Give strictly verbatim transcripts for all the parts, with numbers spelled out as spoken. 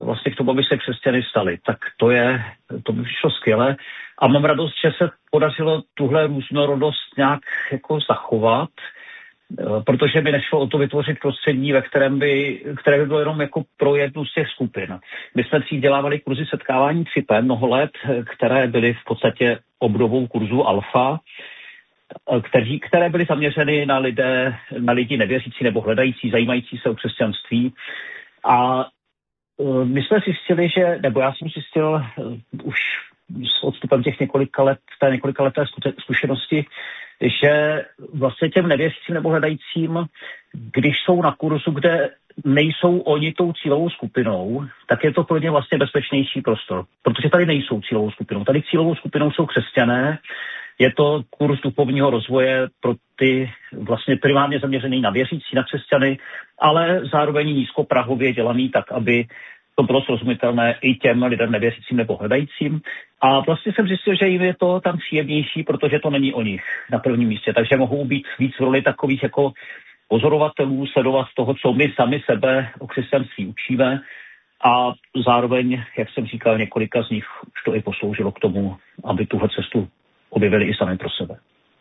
vlastně k tomu, aby se křesťany stali. Tak to je, to by šlo skvěle. A mám radost, že se podařilo tuhle různorodost nějak jako zachovat, protože by nešlo o to vytvořit prostředí, ve kterém by, které by bylo jenom jako pro jednu z těch skupin. My jsme si dělávali kurzy setkávání tři P mnoho let, které byly v podstatě obdobou kurzu Alfa, kteří, které byly zaměřeny na lidé, na lidi nevěřící nebo hledající, zajímající se o křesťanství. A my jsme zjistili, že, nebo já jsem zjistil už s odstupem těch několika let, té několika leté zkušenosti, že vlastně těm nevěřícím nebo hledajícím, když jsou na kurzu, kde nejsou oni tou cílovou skupinou, tak je to pro ně vlastně bezpečnější prostor. Protože tady nejsou cílovou skupinou. Tady cílovou skupinou jsou křesťané. Je to kurz duchovního rozvoje pro ty vlastně primárně zaměřený na věřící, na křesťany, ale zároveň nízkoprahově dělaný tak, aby to bylo srozumitelné i těm lidem nevěřícím nebo hledajícím. A vlastně jsem zjistil, že jim je to tam příjemnější, protože to není o nich na prvním místě. Takže mohou být víc v roli takových jako pozorovatelů, sledovat toho, co my sami sebe o křesťanství učíme. A zároveň, jak jsem říkal, několika z nich už to i posloužilo k tomu, aby tuhle cestu objevili i sami pro sebe.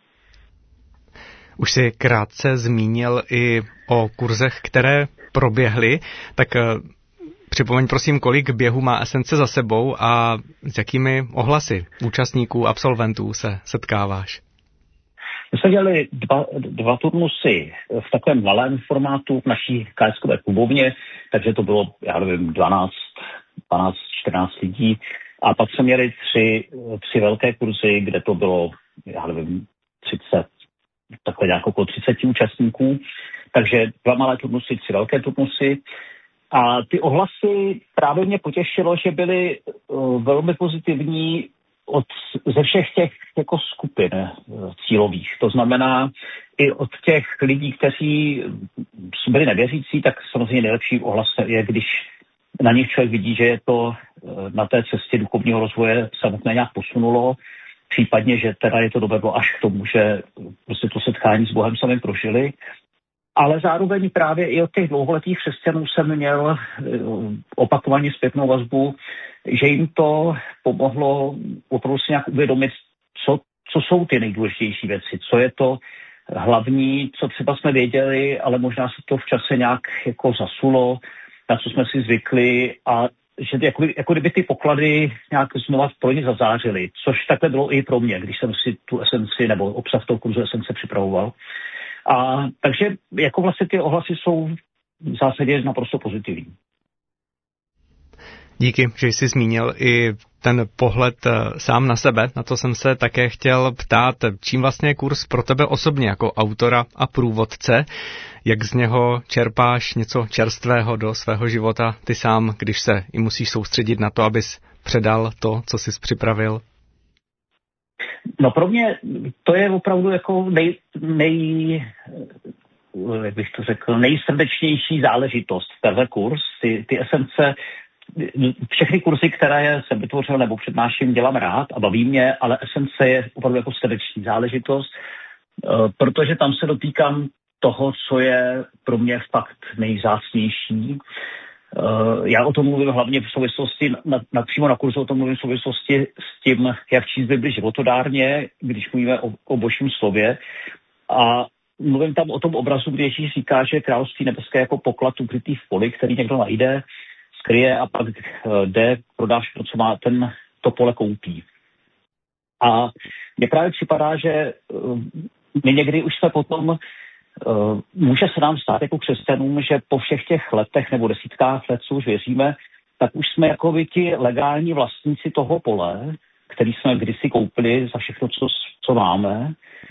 Už si krátce zmínil i o kurzech, které proběhly, tak připomeň prosím, kolik běhů má Esence za sebou a s jakými ohlasy účastníků, absolventů se setkáváš? My jsme dělali dva, dva turnusy v takovém malém formátu v naší KSkové klubovně, takže to bylo, já nevím, dvanáct, čtrnáct lidí. A pak jsme měli tři, tři velké kurzy, kde to bylo, já nevím, třicet, takhle nějak okolo třicet účastníků. Takže dva malé turnusy, tři velké turnusy. A ty ohlasy právě mě potěšilo, že byly uh, velmi pozitivní od, ze všech těch jako skupin uh, cílových. To znamená i od těch lidí, kteří byli nevěřící, tak samozřejmě nejlepší ohlas je, když na nich člověk vidí, že je to uh, na té cestě duchovního rozvoje samotné nějak posunulo, případně, že teda je to dovedlo až k tomu, že prostě to setkání s Bohem samým prožili. Ale zároveň právě i od těch dlouholetých křesťanů jsem měl opakovaně zpětnou vazbu, že jim to pomohlo opravdu si nějak uvědomit, co, co jsou ty nejdůležitější věci, co je to hlavní, co třeba jsme věděli, ale možná se to v čase nějak jako zasulo, na co jsme si zvykli a že jako, jako kdyby ty poklady nějak znova pro ně zazářily, což takhle bylo i pro mě, když jsem si tu esenci nebo obsah toho kurzu esence připravoval. A takže jako vlastně ty ohlasy jsou v zásadě naprosto pozitivní. Díky, že jsi zmínil i ten pohled sám na sebe. Na to jsem se také chtěl ptát, čím vlastně je kurz pro tebe osobně jako autora a průvodce, jak z něho čerpáš něco čerstvého do svého života ty sám, když se i musíš soustředit na to, abys předal to, co jsi připravil. No pro mě to je opravdu jako nej, nej jak bych to řekl, nejsrdečnější záležitost. Tenhle kurz, ty, ty esence, všechny kurzy, které jsem vytvořil nebo přednáším, dělám rád a baví mě, ale esence je opravdu jako srdeční záležitost, protože tam se dotýkám toho, co je pro mě fakt nejvzácnější. Já o tom mluvím hlavně v souvislosti, na, na, přímo na kurzu o tom mluvím v souvislosti s tím, jak číst Bibli životodárně, když mluvíme o, o Božím slově. A mluvím tam o tom obrazu, kdy Ježíš říká, že království nebeské jako poklad ukrytý v poli, který někdo najde, skryje a pak jde, prodá všechno, co má, ten to pole koupí. A mně právě připadá, že my někdy už jsme potom Uh, může se nám stát jako křesťanům, že po všech těch letech nebo desítkách let, co už věříme, tak už jsme jako by ti legální vlastníci toho pole, který jsme kdysi koupili za všechno, co, co máme.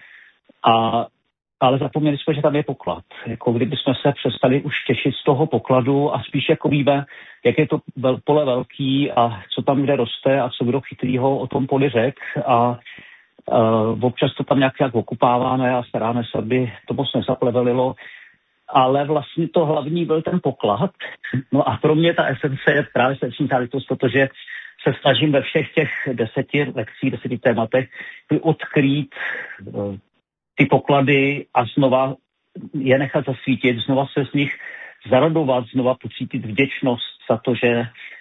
A, ale zapomněli jsme, že tam je poklad. Jako kdyby jsme se přestali už těšit z toho pokladu a spíš jako víme, jak je to pole velký a co tam kde roste a co kdo chytrýho o tom poli řek a Uh, občas to tam nějak, nějak okupáváme a staráme se, aby to moc nezaplevelilo, ale vlastně to hlavní byl ten poklad. No a pro mě ta esence je právě srdeční záležitost, protože se snažím ve všech těch deseti lekcích, deseti tématech odkrýt uh, ty poklady a znova je nechat zasvítit, znova se z nich zaradovat, znova pocítit vděčnost za to, že